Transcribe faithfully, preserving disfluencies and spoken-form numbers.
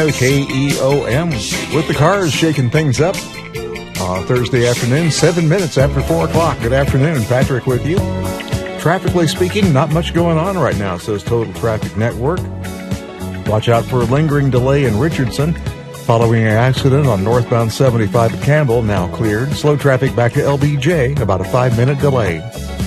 K E O M with the cars shaking things up uh, Thursday afternoon, seven minutes after four o'clock. Good afternoon, Patrick with you. Traffically speaking, not much going on right now, says Total Traffic Network. Watch out for a lingering delay in Richardson following an accident on northbound seventy-five at Campbell, now cleared. Slow traffic back to L B J, about a five-minute delay.